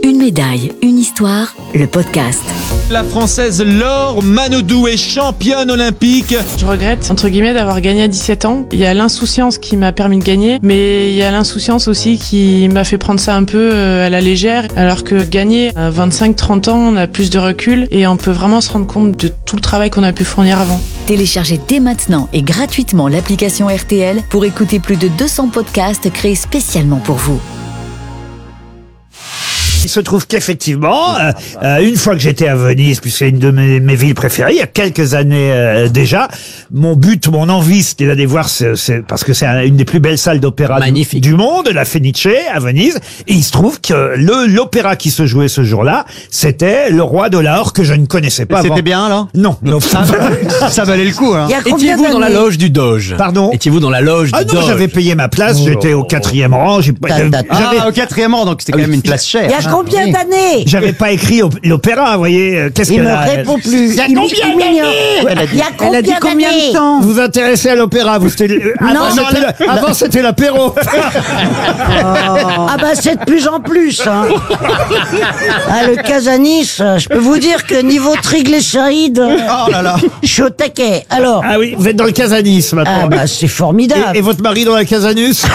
Une médaille, une histoire, le podcast. La Française Laure Manodou est championne olympique. Je regrette, entre guillemets, d'avoir gagné à 17 ans. Il y a l'insouciance qui m'a permis de gagner, mais il y a l'insouciance aussi qui m'a fait prendre ça un peu à la légère, alors que gagner à 25-30 ans, on a plus de recul et on peut vraiment se rendre compte de tout le travail qu'on a pu fournir avant. Téléchargez dès maintenant et gratuitement l'application RTL pour écouter plus de 200 podcasts créés spécialement pour vous. Il se trouve qu'effectivement, une fois que j'étais à Venise, puisque c'est une de mes villes préférées, il y a quelques années déjà, mon but, mon envie, c'était d'aller voir, parce que c'est une des plus belles salles d'opéra du monde, la Fenice à Venise, et il se trouve que l'opéra qui se jouait ce jour-là, c'était Le Roi de l'Or, que je ne connaissais pas avant. C'était bien, là? Non. Ça valait le coup, hein. Étiez-vous dans la loge du Doge? Pardon? Étiez-vous dans la loge du Doge? Ah non, j'avais payé ma place, j'étais au 4e rang, Au 4e rang, donc c'était quand même une place chère. Il y a combien d'années? J'avais pas écrit l'opéra, vous voyez. Qu'est-ce Il qu'elle me a répond plus. Il y a combien d'années? Il y a combien d'années? Vous vous intéressez à l'opéra, avant c'était l'apéro. Ah bah c'est de plus en plus. Hein. Ah, le Casanis, je peux vous dire que niveau triglycérides, Oh là là. je suis au taquet. Alors, Ah oui, vous êtes dans le Casanis maintenant. ah bah c'est formidable. Et votre mari dans la Casanus?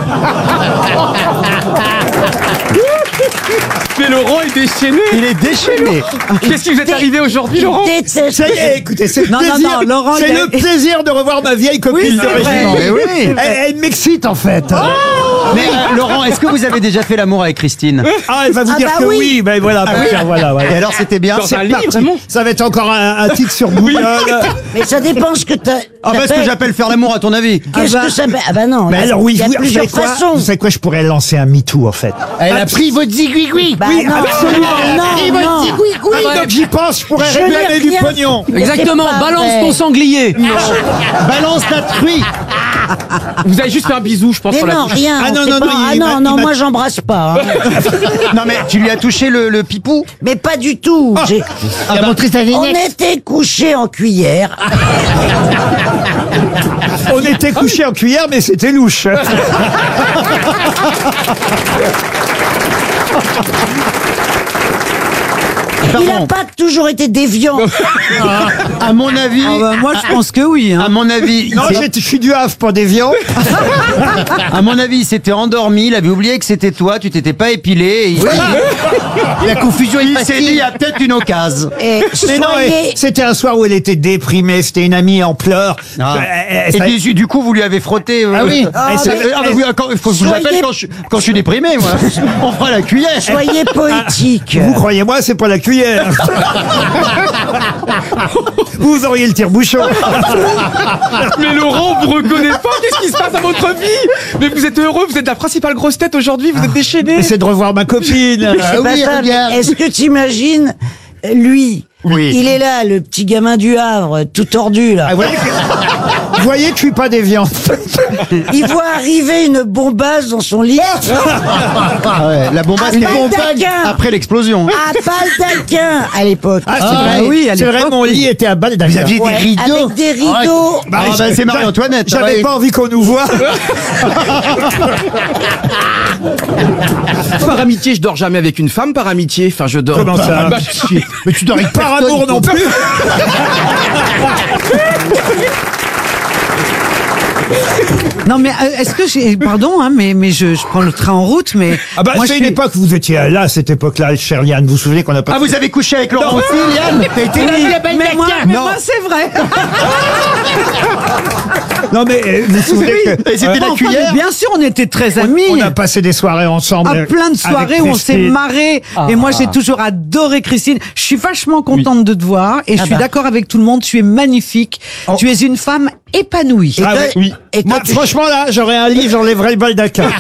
Mais Laurent est déchaîné. Il est déchaîné. Qu'est-ce qui vous est arrivé aujourd'hui, Laurent? Déteste. Ça y est, écoutez, c'est Non, Laurent, le plaisir de revoir ma vieille copine de régiment. Mais oui. Elle m'excite en fait. Mais Laurent, est-ce que vous avez déjà fait l'amour avec Christine? Ah, elle va vous Ah dire bah que oui. oui. Ben voilà, voilà. Et alors, c'était bien? Dans un Parti. livre, vraiment? Ça va être encore un titre sur Google. Mais ça dépend ce que t'as. Ah bah, ce que j'appelle faire l'amour, à ton avis? Qu'est-ce que ça fait? Ah bah non. Mais alors oui, il y a vous plusieurs savez quoi façons. Vous savez quoi? Je pourrais lancer un MeToo en fait. Elle a pris votre zigouigoui. Bah Oui, non, absolument. non. Donc j'y pense, je pourrais Je n'ai réclamer du rien pognon. Mais Exactement, c'est pas balance vrai. ton sanglier. Balance la truie. Vous avez juste fait un bisou, je pense, Mais sur la non, bouche. rien. Ah non, c'est non, pas- non, Ah il non, m'a- moi j'embrasse pas. Hein. Non, mais tu lui as touché le pipou? Mais pas du tout. On était couchés en cuillère. On était couchés en cuillère, mais c'était louche. Il n'a pas toujours été déviant. À mon avis. moi, je pense que oui. À mon avis. Non, je suis du Havre, pas d'Évian. À mon avis, il s'était endormi, il avait oublié que c'était toi, tu t'étais pas épilé. Et la confusion il s'est dit, il y a peut-être une occasion. Et Mais non, soyez... c'était un soir où elle était déprimée, c'était une amie en pleurs. Et du coup, vous lui avez frotté. Ah oui. Ah, bah oui, il faut que je vous Soyez- appelle quand je suis déprimé, moi. On fera la cuillère. Soyez poétique. Vous croyez-moi, c'est pas la cuillère. Vous auriez le tire-bouchon. Mais Laurent, vous reconnaissez pas? Qu'est-ce qui se passe dans votre vie? Mais vous êtes heureux, vous êtes la principale grosse tête aujourd'hui, vous êtes déchaîné. Mais c'est de revoir ma copine. C'est pas ça, mais est-ce que t'imagines, lui, Oui. il est là, le petit gamin du Havre, tout tordu, là. Ah, vous voyez que je suis pas déviant. Il voit arriver une bombasse dans son lit. Ah ouais, la bombasse Un est baldaquin. après l'explosion. À baldaquin, à l'époque. Ah, c'est vrai. C'est vrai, mon lit était à baldaquin. Vous aviez Ouais, des rideaux. avec des rideaux. Bah, Ah, bah, c'est Marie-Antoinette. J'avais Ouais. pas envie qu'on nous voie. Par amitié, je dors jamais avec une femme, par amitié. Enfin, je dors. Comment ça Bah, Mais tu dors avec par amour non plus. Non mais est-ce que pardon hein, mais je prends le train en route mais Ah bah moi, c'est je une suis- époque, vous étiez là, à cette époque-là, chère Liane. Vous vous souvenez qu'on a pas... Ah, vous avez couché avec Laurent aussi, Liane? T'as été mais moi c'est vrai. Non mais vous vous souvenez que... Et c'était la Enfin, cuillère? mais bien sûr on était très amis. On a passé des soirées ensemble. À plein de soirées avec où on s'est Christine. marré et moi j'ai toujours adoré Christine. Je suis vachement contente de te voir et je suis d'accord avec tout le monde. Tu es magnifique. Tu es une femme épanouie. Ah toi- oui. et toi, Moi, franchement là, j'aurais un lit, j'enlèverais le baldaquin.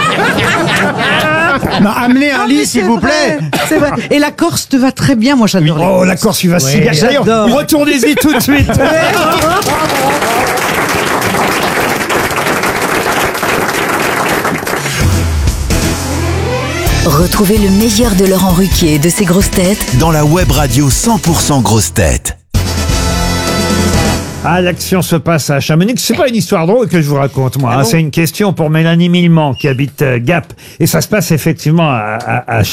Non, amenez un Ah, lit, mais s'il c'est vous vrai, plaît. C'est vrai. Et la Corse te va très bien. Moi j'adore. Oh, la Corse, tu vas si bien. D'ailleurs, j'adore. retournez-y tout de suite. Retrouvez le meilleur de Laurent Ruquier et de ses grosses têtes dans la web radio 100% grosses têtes. Ah, l'action se passe à Chamonix. C'est pas une histoire drôle que je vous raconte, moi. C'est une question pour Mélanie Millement, qui habite Gap. Et ça se passe effectivement à